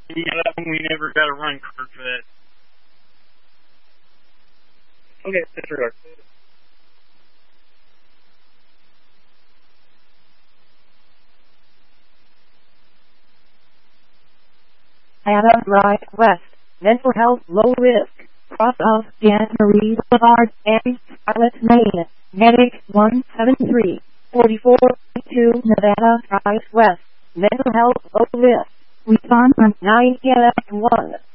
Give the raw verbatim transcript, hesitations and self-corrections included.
Yeah, that one we never got a run card for that. Okay, disregard. Anna Right West, mental health low risk, cross of Jan Marie Boulevard, and Scarlett Maine, medic one seven three, forty-four two Nevada Drive West, mental health low risk, respond from nine P M to one.